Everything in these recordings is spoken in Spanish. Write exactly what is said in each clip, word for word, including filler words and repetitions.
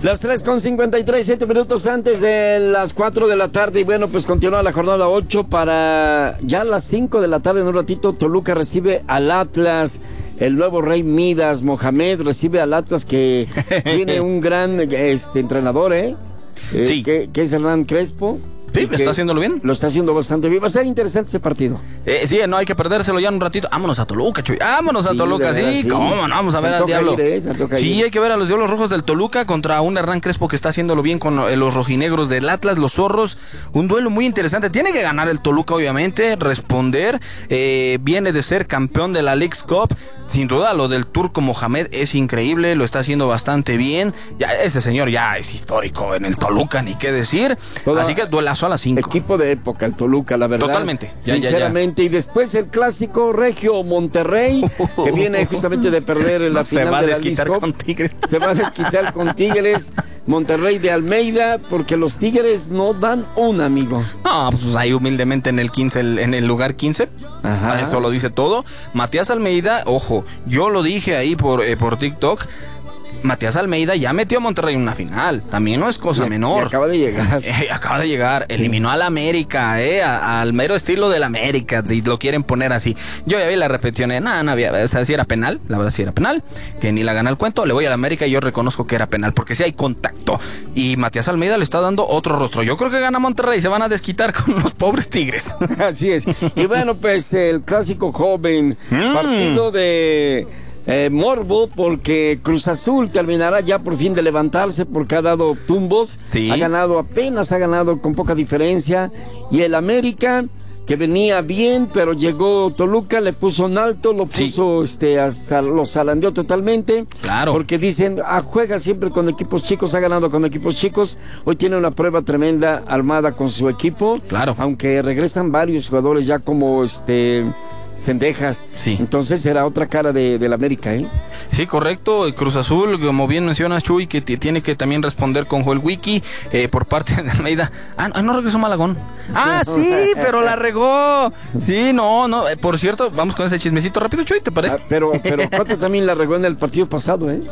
Las tres con cincuenta y tres, siete minutos antes de las cuatro de la tarde. Y bueno, pues continúa la jornada ocho para ya las cinco de la tarde. En un ratito, Toluca recibe al Atlas. El nuevo Rey Midas, Mohamed, recibe al Atlas, que tiene un gran este, entrenador, ¿eh? eh sí. Que, que es Hernán Crespo. Sí, está haciéndolo bien. Lo está haciendo bastante bien. Va a ser interesante ese partido. Eh, sí, no hay que perdérselo ya en un ratito. Vámonos a Toluca, Chuy. Vámonos a sí, Toluca, verdad, sí. sí. ¿Cómo no? Vamos a se ver al Diablo. Ir, eh, sí, hay que ver a los Diablos Rojos del Toluca contra un Hernán Crespo que está haciéndolo bien con los rojinegros del Atlas, los Zorros. Un duelo muy interesante. Tiene que ganar el Toluca, obviamente, responder. Eh, viene de ser campeón de la Leagues Cup. Sin duda, lo del turco Mohamed es increíble, lo está haciendo bastante bien. Ya ese señor ya es histórico en el Toluca, ni qué decir. Toda Así que duelazo a las cinco. Equipo de época, el Toluca, la verdad. Totalmente. Ya, Sinceramente. Ya, ya. Y después el clásico regio Monterrey, que viene justamente de perder la no, final se va de a desquitar la con Tigres. Se va a desquitar con Tigres. Monterrey de Almeida, porque los Tigres no dan un amigo. No, pues ahí humildemente en el quince, en el lugar quince. Ajá. Eso lo dice todo. Matías Almeida, ojo, yo lo dije ahí por, eh, por TikTok. Matías Almeida ya metió a Monterrey en una final. También no es cosa y, menor. Y acaba de llegar. Eh, acaba de llegar. Eliminó al América, eh, a, al mero estilo del América. Si lo quieren poner así. Yo ya vi la repetición. Eh, nada, no había. O sea, si era penal. La verdad, si era penal. Que ni la gana el cuento. Le voy al América y yo reconozco que era penal. Porque si sí hay contacto. Y Matías Almeida le está dando otro rostro. Yo creo que gana Monterrey. Se van a desquitar con los pobres Tigres. Así es. Y bueno, pues el clásico joven. Mm. Partido de. Eh, morbo, porque Cruz Azul terminará ya por fin de levantarse, porque ha dado tumbos, sí. ha ganado apenas, ha ganado con poca diferencia, y el América, que venía bien, pero llegó Toluca, le puso un alto, lo puso, sí. este, a, lo zarandeó totalmente, claro, porque dicen, ah, juega siempre con equipos chicos, ha ganado con equipos chicos, hoy tiene una prueba tremenda armada con su equipo, claro, aunque regresan varios jugadores ya como este... Cendejas, sí. Entonces será otra cara de, de la América, ¿eh? Sí, correcto. Cruz Azul, como bien mencionas, Chuy, que t- tiene que también responder con Joel Wiki eh, por parte de Almeida. Ah, no regresó Malagón. Ah, sí, pero la regó. Sí, no, no. Eh, por cierto, vamos con ese chismecito rápido, Chuy, ¿te parece? Ah, pero, pero Cote también la regó en el partido pasado, ¿eh?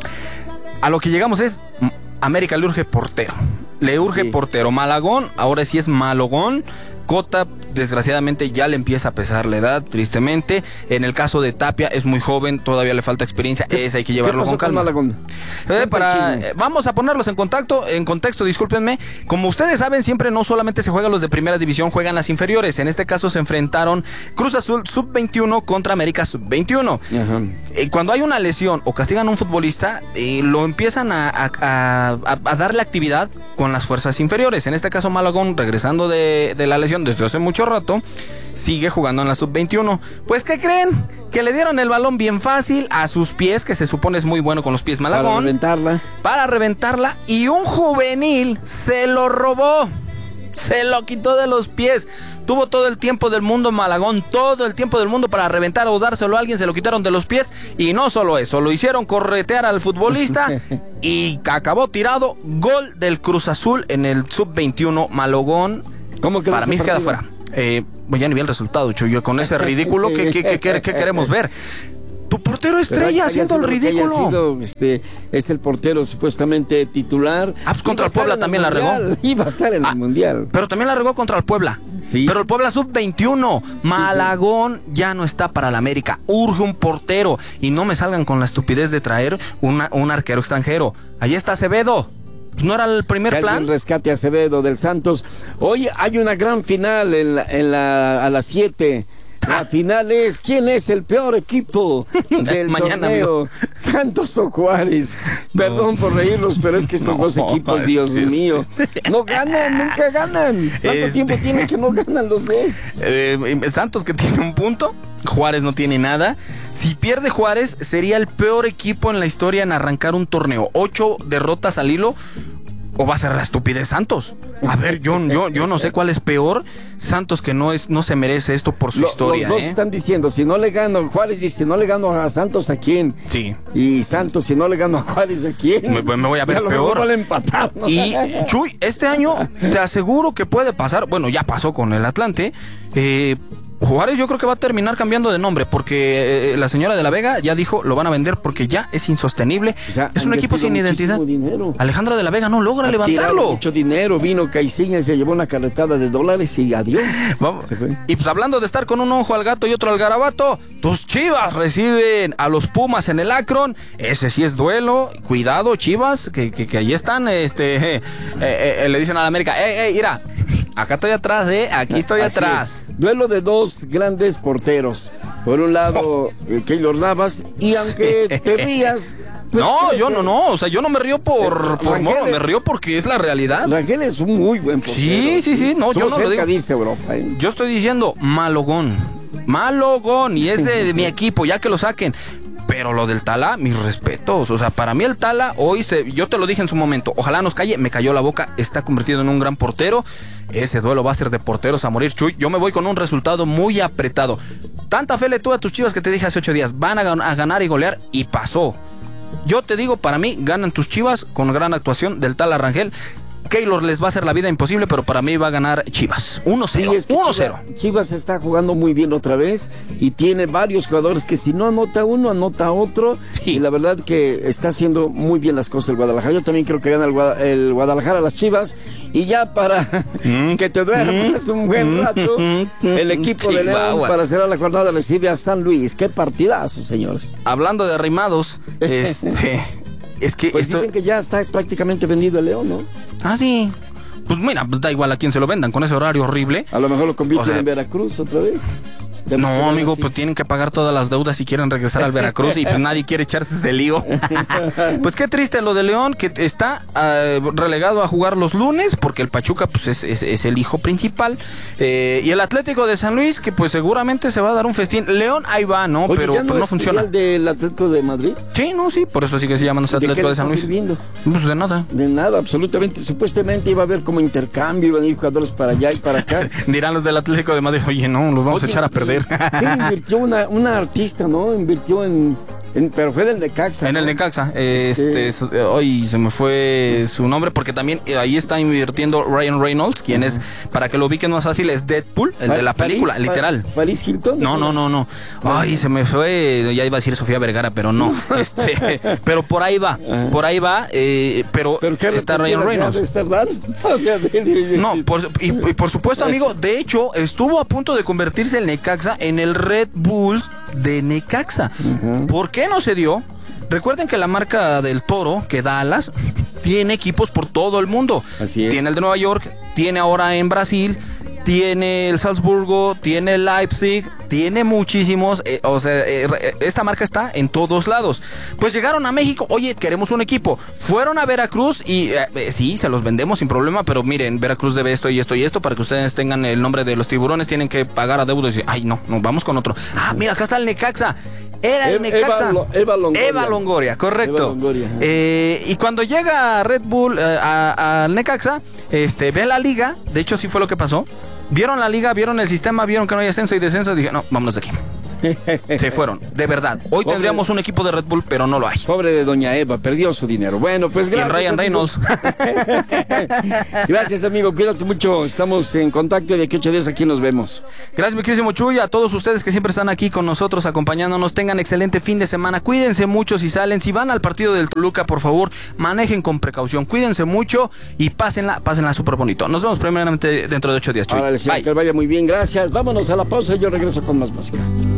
A lo que llegamos es, América le urge portero. Le urge sí. portero. Malagón, ahora sí es Malogón. Cota, desgraciadamente, ya le empieza a pesar la edad, tristemente. En el caso de Tapia, es muy joven, todavía le falta experiencia. Ese hay que llevarlo con calma. Con eh, para, eh, vamos a ponerlos en contacto, en contexto, discúlpenme. Como ustedes saben, siempre no solamente se juegan los de primera división, juegan las inferiores. En este caso se enfrentaron Cruz Azul sub veintiuno contra América sub veintiuno. Eh, cuando hay una lesión o castigan a un futbolista, eh, lo empiezan a, a, a, a darle actividad con las fuerzas inferiores. En este caso, Malagón, regresando de, de la lesión desde hace mucho rato, sigue jugando en la sub veintiuno. Pues, ¿qué creen? Que le dieron el balón bien fácil a sus pies, que se supone es muy bueno con los pies Malagón. Para reventarla. Para reventarla, y un juvenil se lo robó. Se lo quitó de los pies. Tuvo todo el tiempo del mundo Malagón, todo el tiempo del mundo para reventar o dárselo a alguien. Se lo quitaron de los pies. Y no solo eso, lo hicieron corretear al futbolista y acabó tirado. Gol del Cruz Azul en el sub veintiuno. Malagón, ¿cómo para mí queda fuera. Eh, pues ya ni vi el resultado, Chuyo. Con ese ridículo, ¿qué, qué, qué, qué, qué queremos ver? Tu portero estrella haciendo el ridículo. Sido, este, es el portero supuestamente titular. Ah, pues contra el Puebla también la regó. Iba a estar en ah, el Mundial. Pero también la regó contra el Puebla. Sí. Pero el Puebla sub veintiuno. Malagón sí, sí. ya no está para la América. Urge un portero. Y no me salgan con la estupidez de traer una, un arquero extranjero. Ahí está Acevedo. Pues no era el primer plan. El rescate a Acevedo del Santos. Hoy hay una gran final en la, en la, a las siete. La final es ¿quién es el peor equipo del mañana, torneo? Amigo. ¿Santos o Juárez? No. Perdón por reírlos, pero es que estos no, dos equipos, Dios sí, mío, sí. no ganan, nunca ganan. ¿Cuánto este... tiempo tiene que no ganan los dos? Eh, Santos, que tiene un punto, Juárez no tiene nada. Si pierde Juárez, sería el peor equipo en la historia en arrancar un torneo. Ocho derrotas al hilo. ¿O va a ser la estupidez Santos? A ver, yo, yo, yo no sé cuál es peor. Santos, que no es, no se merece esto por su Lo, historia. Los dos ¿eh? están diciendo, si no le gano, Juárez dice, si no le gano a Santos, ¿a quién? Sí. Y Santos, si no le gano a Juárez, ¿a quién? Me, me voy a ver ya peor. Lo empatar, ¿no? Y, Chuy, este año te aseguro que puede pasar. Bueno, ya pasó con el Atlante. Eh... Juárez yo creo que va a terminar cambiando de nombre porque eh, la señora de la Vega ya dijo lo van a vender porque ya es insostenible. O sea, es un equipo sin identidad. Dinero. Alejandra de la Vega no logra ha levantarlo. Mucho dinero, vino Caixinha y se llevó una carretada de dólares y adiós. Vamos. Y pues hablando de estar con un ojo al gato y otro al garabato, tus Chivas reciben a los Pumas en el Akron. Ese sí es duelo. Cuidado, Chivas, que, que, que ahí están, este, eh, eh, eh, le dicen a la América, ey, ey, mira, acá estoy atrás, eh, aquí estoy Así atrás. Es. Duelo de dos grandes porteros. Por un lado, oh. eh, Keylor Navas, y aunque te rías... Pues no, yo que... no, no, o sea, yo no me río por, por modo, me río porque es la realidad. Rangel es un muy buen portero. Sí, sí, sí, no, Estuvo yo no lo digo. De irse a Europa, ¿eh? Yo estoy diciendo malogón, malogón, y es de, de mi equipo, ya que lo saquen. Pero lo del Tala, mis respetos. O sea, para mí el Tala hoy, se, yo te lo dije en su momento, ojalá nos calle, me cayó la boca, está convertido en un gran portero. Ese duelo va a ser de porteros a morir, Chuy. Yo me voy con un resultado muy apretado. Tanta fe le tuve a tus Chivas que te dije hace ocho días, van a, a ganar y golear, y pasó. Yo te digo, para mí, ganan tus Chivas con gran actuación del Tala Rangel. Keylor les va a hacer la vida imposible, pero para mí va a ganar Chivas. uno cero. Sí, es que uno cero. Chivas, Chivas está jugando muy bien otra vez y tiene varios jugadores que si no anota uno, anota otro. Sí. Y la verdad que está haciendo muy bien las cosas el Guadalajara. Yo también creo que gana el, el Guadalajara a las Chivas. Y ya para mm. que te duermas mm. un buen rato, el equipo sí, de León va, para cerrar la jornada recibe a San Luis. Qué partidazo, señores. Hablando de arrimados, este... Es que pues esto... dicen que ya está prácticamente vendido el León, ¿no? Ah, sí. Pues mira, da igual a quién se lo vendan con ese horario horrible. A lo mejor lo convierten o sea, en Veracruz otra vez. No, amigo, así. Pues tienen que pagar todas las deudas si quieren regresar al Veracruz y pues nadie quiere echarse ese lío. Pues qué triste lo de León, que está uh, relegado a jugar los lunes porque el Pachuca pues es, es, es el hijo principal. Eh, y el Atlético de San Luis, que pues seguramente se va a dar un festín. León ahí va, ¿no? Oye, pero ¿ya no, pero no es funciona. ¿El del Atlético de Madrid? Sí, no, sí, por eso sí que se llaman los Atlético de San Luis. Sirviendo? Pues de nada. De nada, absolutamente. Supuestamente iba a haber como intercambio, iban a ir jugadores para allá y para acá. Dirán los del Atlético de Madrid, oye, no, los vamos oye, a echar a perder. Invirtió una, una artista, ¿no? Invirtió en, en pero fue del Necaxa. En ¿no? el Necaxa. Este, este hoy se me fue su nombre porque también ahí está invirtiendo Ryan Reynolds, quien uh-huh. es, para que lo ubiquen más fácil, es Deadpool, el pa- de la película, Paris, literal. Pa- Paris Hilton. No, no, no, no. Ay, se me fue, ya iba a decir Sofía Vergara, pero no. este, pero por ahí va, uh-huh. por ahí va, eh, pero, ¿Pero qué está Ryan Reynolds. Estar no, por, y, y por supuesto, amigo, de hecho, estuvo a punto de convertirse el Necaxa en el Red Bull de Necaxa. Uh-huh. ¿Por qué no se dio? Recuerden que la marca del Toro, que da alas, tiene equipos por todo el mundo. Así es. Tiene el de Nueva York, tiene ahora en Brasil, tiene el Salzburgo, tiene el Leipzig, tiene muchísimos, eh, o sea, eh, esta marca está en todos lados. Pues llegaron a México, oye, queremos un equipo. Fueron a Veracruz y eh, eh, sí, se los vendemos sin problema, pero miren, Veracruz debe esto y esto y esto, para que ustedes tengan el nombre de los tiburones, tienen que pagar a deuda y decir, ay, no, no, vamos con otro. Ah, mira, acá está el Necaxa. Era el Necaxa. Eva, Eva Longoria. Eva Longoria, correcto. Eva Longoria, eh, y cuando llega Red Bull eh, al Necaxa, este, ve la liga, de hecho sí fue lo que pasó. Vieron la liga, vieron el sistema, vieron que no hay ascenso y descenso, dije, no, vámonos de aquí. Se fueron, de verdad. Hoy Pobre. tendríamos un equipo de Red Bull, pero no lo hay. Pobre de doña Eva, perdió su dinero. Bueno, pues gracias. Y en Ryan Reynolds. Gracias, amigo, cuídate mucho. Estamos en contacto y de aquí ocho días aquí nos vemos. Gracias, mi querísimo Chuy. A todos ustedes que siempre están aquí con nosotros acompañándonos, tengan excelente fin de semana. Cuídense mucho si salen. Si van al partido del Toluca, por favor, manejen con precaución. Cuídense mucho y pásenla, pásenla súper bonito. Nos vemos primeramente dentro de ocho días, Chuy. Ahora, que vaya muy bien, gracias. Vámonos a la pausa y yo regreso con más música.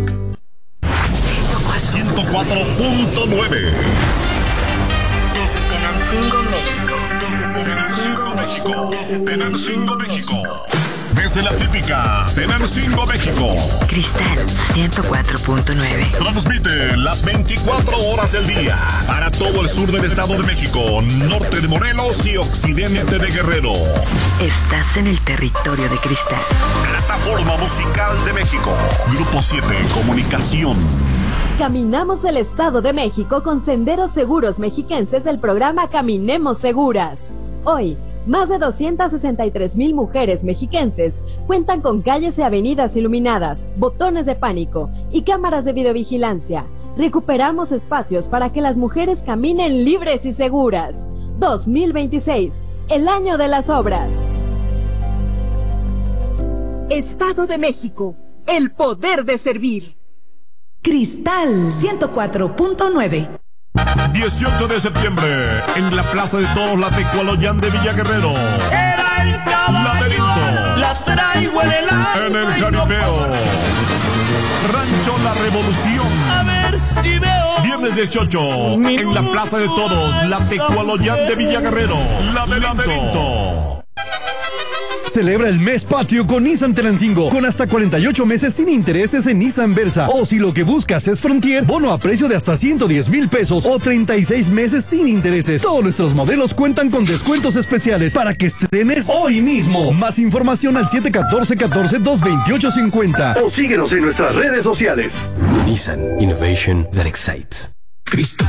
ciento cuatro punto nueve. Desde Tenancingo, México. Desde Tenancingo, México. Desde Tenancingo, México. Desde la típica Tenancingo, México. Cristal ciento cuatro punto nueve. Transmite las veinticuatro horas del día para todo el sur del Estado de México, norte de Morelos y occidente de Guerrero. Estás en el territorio de Cristal. Plataforma Musical de México. Grupo siete Comunicación. Caminamos el Estado de México con Senderos Seguros Mexiquenses del programa Caminemos Seguras. Hoy, más de doscientas sesenta y tres mil mujeres mexiquenses cuentan con calles y avenidas iluminadas, botones de pánico y cámaras de videovigilancia. Recuperamos espacios para que las mujeres caminen libres y seguras. dos mil veintiséis, el año de las obras. Estado de México. el poder de servir. Cristal ciento cuatro punto nueve. dieciocho de septiembre, en la Plaza de Toros La Tecualoyán de Villa Guerrero. Era el caballo, la traigo en el alma. En el jaripeo. Rancho La Revolución. A ver si veo. Viernes dieciocho, en la Plaza de Toros La Tecualoyán de Villa Guerrero. Laberinto. Celebra el mes patrio con Nissan Tenancingo, con hasta cuarenta y ocho meses sin intereses en Nissan Versa. O si lo que buscas es Frontier, bono a precio de hasta ciento diez mil pesos o treinta y seis meses sin intereses. Todos nuestros modelos cuentan con descuentos especiales para que estrenes hoy mismo. Más información al siete uno cuatro, catorce, dos veintiocho cincuenta o síguenos en nuestras redes sociales. Nissan Innovation that excites. Cristo.